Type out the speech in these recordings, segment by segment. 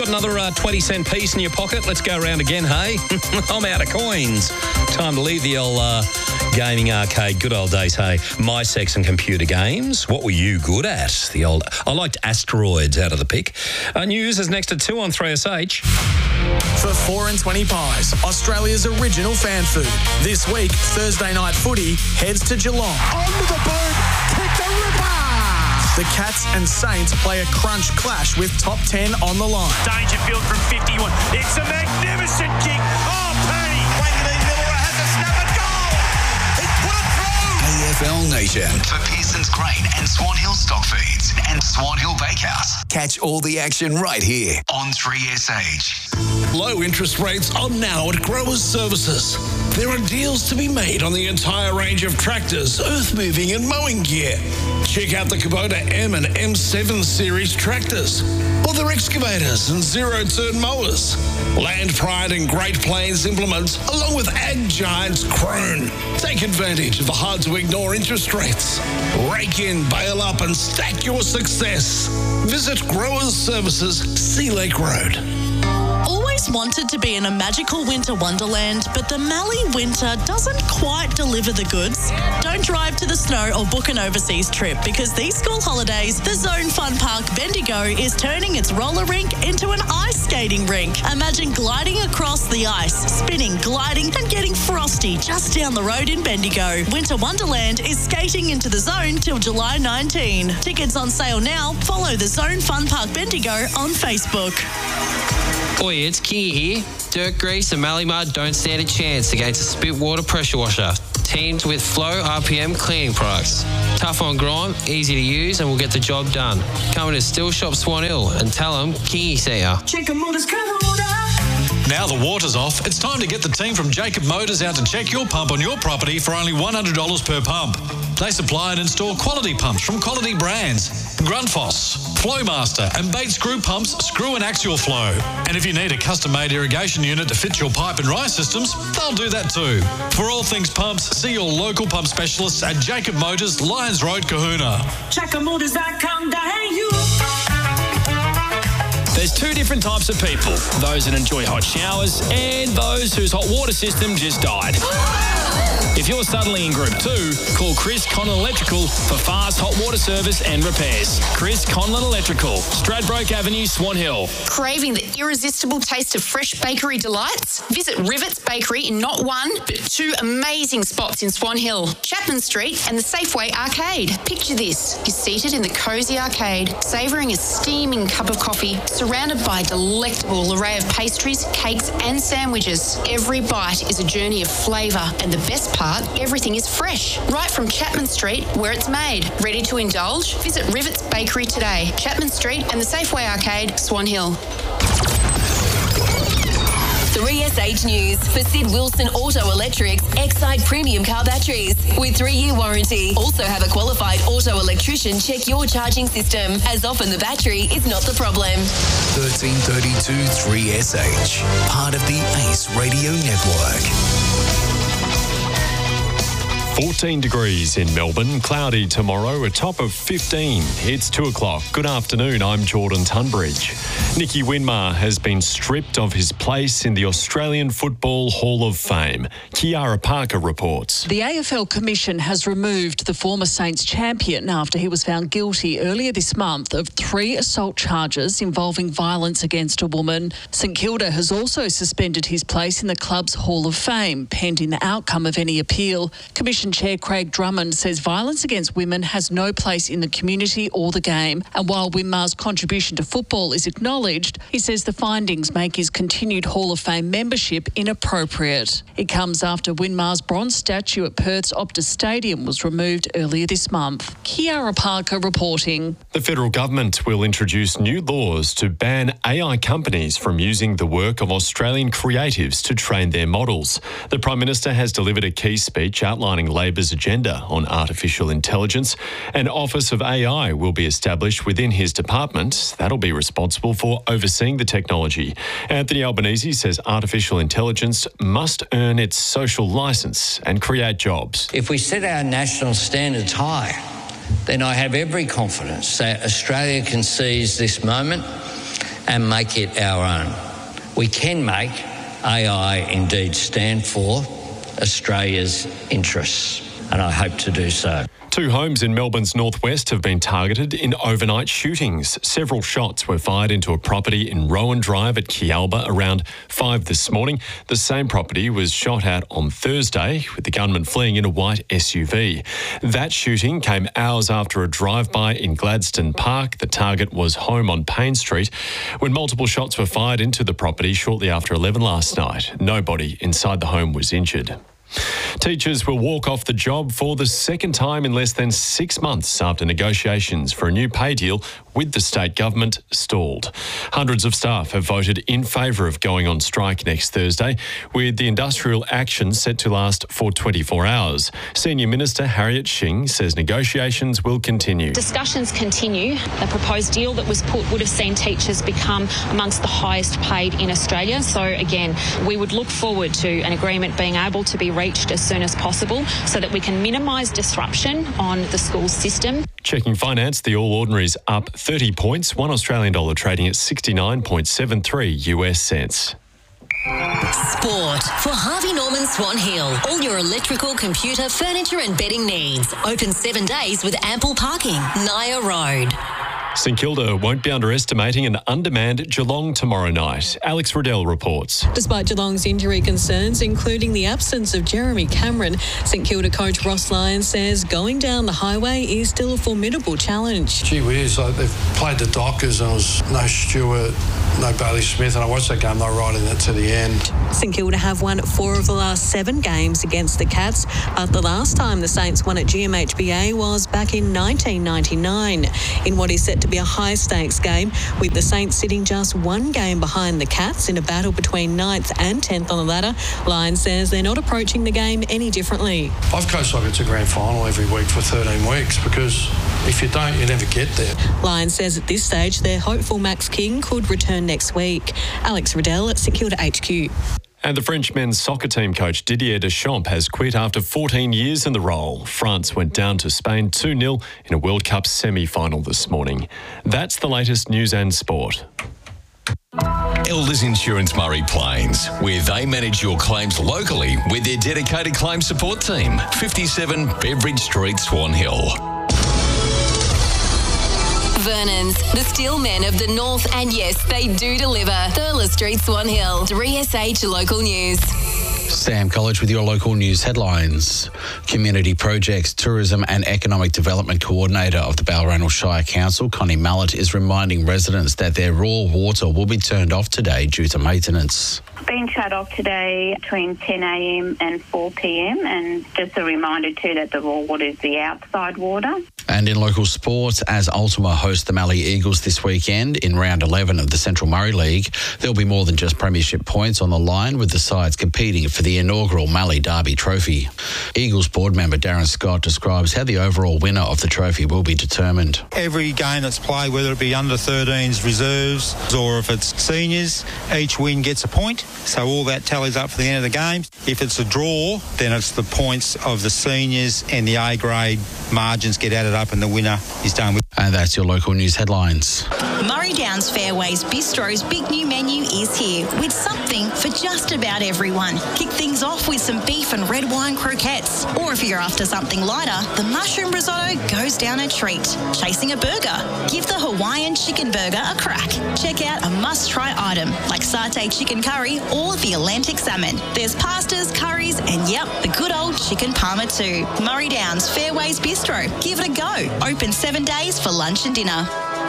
Got another 20 cent piece in your pocket? Let's go around again, hey? I'm out of coins. Time to leave the old gaming arcade. Good old days, hey? My sex and computer games. What were you good at? I liked asteroids out of the pick. News is next at 2 on 3SH. For 4 and 20 pies, Australia's original fan food. This week, Thursday night footy heads to Geelong. Onto the boot, kick the ripper! The Cats and Saints play a crunch clash with top 10 on the line. Dangerfield from 51. It's a magnificent kick. Oh, Paddy. Wanganeen Miller has a snap and goal. He's put it through. AFL Nation for Pearson's Grain and Swan Hill Stock Feeds and Swan Hill Bakehouse. Catch all the action right here on 3SH. Low interest rates are now at Growers Services. There are deals to be made on the entire range of tractors, earth moving and mowing gear. Check out the Kubota M and M7 series tractors, or their excavators and zero-turn mowers. Land Pride and Great Plains implements, along with Ag Giants Krone. Take advantage of the hard-to-ignore interest rates. Rake in, bail up and stack your success. Visit Growers Services, Sea Lake Road. Always wanted to be in a magical winter wonderland, but the Mallee winter doesn't quite deliver the goods. Don't drive to the snow or book an overseas trip, because these school holidays, the Zone Fun Park Bendigo is turning its roller rink into an ice skating rink. Imagine gliding across the ice, spinning, gliding and getting frosty just down the road in Bendigo. Winter Wonderland is skating into the zone till July 19. Tickets on sale now. Follow the Zone Fun Park Bendigo on Facebook. Oi, it's Kingy here. Dirt grease and Mallee mud don't stand a chance against a spit water pressure washer, teamed with Flow RPM cleaning products. Tough on grime, easy to use, and will get the job done. Come to Still Shop Swan Hill and tell them Kingy sent ya. Jacob Motors Now the water's off, it's time to get the team from Jacob Motors out to check your pump on your property for only $100 per pump. They supply and install quality pumps from quality brands: Grundfos, Flowmaster and Bates Screw Pumps, Screw and Axial Flow. And if you need a custom-made irrigation unit to fit your pipe and rise systems, they'll do that too. For all things pumps, see your local pump specialists at Jacob Motors, Lyons Road, Kahuna. JacobMotors.com.au. There's two different types of people, those that enjoy hot showers and those whose hot water system just died. If you're suddenly in Group 2, call Chris Conlon Electrical for fast hot water service and repairs. Chris Conlon Electrical, Stradbroke Avenue, Swan Hill. Craving the irresistible taste of fresh bakery delights? Visit Rivets Bakery in not one, but two amazing spots in Swan Hill, Chapman Street and the Safeway Arcade. Picture this: you're seated in the cosy arcade, savouring a steaming cup of coffee, surrounded by a delectable array of pastries, cakes and sandwiches. Every bite is a journey of flavour, and the best part, everything is fresh, right from Chapman Street where it's made. Ready to indulge? Visit Rivets Bakery today, Chapman Street and the Safeway Arcade, Swan Hill. 3SH News for Sid Wilson Auto Electrics Excite Premium Car Batteries with 3-year warranty. Also have a qualified auto electrician check your charging system, as often the battery is not the problem. 1332 3SH, part of the Ace Radio Network. 14 degrees in Melbourne, cloudy tomorrow, a top of 15. It's 2 o'clock. Good afternoon, I'm Jordan Tunbridge. Nicky Winmar has been stripped of his place in the Australian Football Hall of Fame. Kiara Parker reports. The AFL Commission has removed the former Saints champion after he was found guilty earlier this month of 3 assault charges involving violence against a woman. St Kilda has also suspended his place in the club's Hall of Fame, pending the outcome of any appeal. Commission Chair Craig Drummond says violence against women has no place in the community or the game. And while Winmar's contribution to football is acknowledged, he says the findings make his continued Hall of Fame membership inappropriate. It comes after Winmar's bronze statue at Perth's Optus Stadium was removed earlier this month. Kiara Parker reporting. The federal government will introduce new laws to ban AI companies from using the work of Australian creatives to train their models. The Prime Minister has delivered a key speech outlining Labor's agenda on artificial intelligence. An Office of AI will be established within his department. That'll be responsible for overseeing the technology. Anthony Albanese says artificial intelligence must earn its social licence and create jobs. If we set our national standards high, then I have every confidence that Australia can seize this moment and make it our own. We can make AI indeed stand for Australia's interests, and I hope to do so. 2 homes in Melbourne's northwest have been targeted in overnight shootings. Several shots were fired into a property in Rowan Drive at Kialba around 5 this morning. The same property was shot at on Thursday, with the gunman fleeing in a white SUV. That shooting came hours after a drive-by in Gladstone Park. The target was home on Payne Street when multiple shots were fired into the property shortly after 11 last night. Nobody inside the home was injured. Teachers will walk off the job for the second time in less than 6 months after negotiations for a new pay deal with the state government stalled. Hundreds of staff have voted in favour of going on strike next Thursday, with the industrial action set to last for 24 hours. Senior Minister Harriet Shing says negotiations will continue. Discussions continue. The proposed deal that was put would have seen teachers become amongst the highest paid in Australia. So again, we would look forward to an agreement being able to be reached as soon as possible so that we can minimise disruption on the school system. Checking finance, the All Ordinaries up 30 points, $1 Australian trading at 69.73 US cents. Sport for Harvey Norman Swan Hill. All your electrical, computer, furniture and bedding needs. Open 7 days with ample parking. Naya Road. St Kilda won't be underestimating an undermanned Geelong tomorrow night. Alex Riddell reports. Despite Geelong's injury concerns, including the absence of Jeremy Cameron, St Kilda coach Ross Lyons says going down the highway is still a formidable challenge. Gee whiz, they've played the Dockers and it was no Stewart, no Bailey Smith, and I watched that game, they were right in it to the end. St Kilda have won 4 of the last 7 games against the Cats, but the last time the Saints won at GMHBA was back in 1999. In what is set to be a high-stakes game, with the Saints sitting just 1 game behind the Cats in a battle between 9th and 10th on the ladder. Lyons says they're not approaching the game any differently. I've coached like it's a grand final every week for 13 weeks because if you don't, you never get there. Lyons says at this stage they're hopeful Max King could return next week. Alex Riddell at St Kilda HQ. And the French men's soccer team coach Didier Deschamps has quit after 14 years in the role. France went down to Spain 2-0 in a World Cup semi-final this morning. That's the latest news and sport. Elders Insurance Murray Plains, where they manage your claims locally with their dedicated claim support team. 57 Beveridge Street, Swan Hill. Vernon's, the steel men of the north, and yes, they do deliver. Thurles Street, Swan Hill. 3SH Local News. Sam College with your local news headlines. Community Projects, Tourism and Economic Development Coordinator of the Balranald Shire Council, Connie Mallett, is reminding residents that their raw water will be turned off today due to maintenance. Been shut off today between 10 a.m. and 4 p.m. and just a reminder too that the raw water is the outside water. And in local sports, as Ultima host the Mallee Eagles this weekend in round 11 of the Central Murray League, there'll be more than just premiership points on the line, with the sides competing for the inaugural Mallee Derby trophy. Eagles board member Darren Scott describes how the overall winner of the trophy will be determined. Every game that's played, whether it be under 13s, reserves, or if it's seniors, each win gets a point. So all that tallies up for the end of the game. If it's a draw, then it's the points of the seniors and the A-grade margins get added up and the winner is done with. And that's your local news headlines. Murray Downs Fairways Bistro's big new menu is here with something for just about everyone. Kick things off with some beef and red wine croquettes. Or if you're after something lighter, the mushroom risotto goes down a treat. Chasing a burger? Give the Hawaiian chicken burger a crack. Check out a must-try item like satay chicken curry or the Atlantic salmon. There's pastas, curries, and yep, the good old chicken parma too. Murray Downs Fairways Bistro. Give it a go. Open 7 days for lunch and dinner.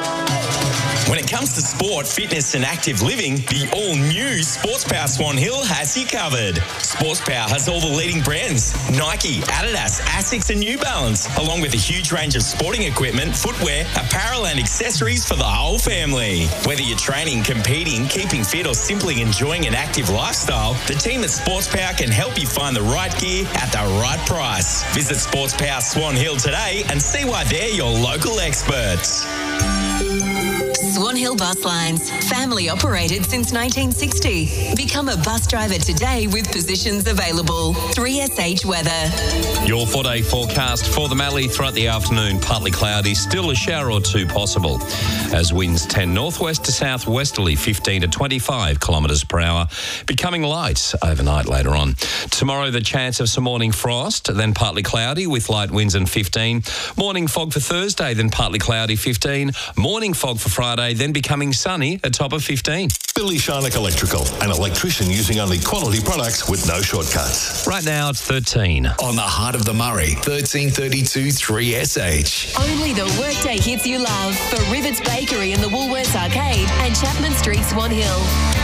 When it comes to sport, fitness and active living, the all-new Sports Power Swan Hill has you covered. Sports Power has all the leading brands: Nike, Adidas, Asics and New Balance, along with a huge range of sporting equipment, footwear, apparel and accessories for the whole family. Whether you're training, competing, keeping fit or simply enjoying an active lifestyle, the team at Sports Power can help you find the right gear at the right price. Visit Sports Power Swan Hill today and see why they're your local experts. Swan Hill Bus Lines. Family operated since 1960. Become a bus driver today with positions available. 3SH weather. Your 4-day forecast for the Mallee throughout the afternoon. Partly cloudy, still a shower or two possible. As winds 10 northwest to southwesterly, 15 to 25 kilometres per hour. Becoming light overnight later on. Tomorrow, the chance of some morning frost, then partly cloudy with light winds and 15. Morning fog for Thursday, then partly cloudy, 15. Morning fog for Friday, then becoming sunny, a top of 15. Billy Sharnock Electrical, an electrician using only quality products with no shortcuts. Right now, it's 13. On the heart of the Murray, 1332 3SH. Only the workday hits you love for Rivets Bakery in the Woolworths Arcade and Chapman Street, Swan Hill.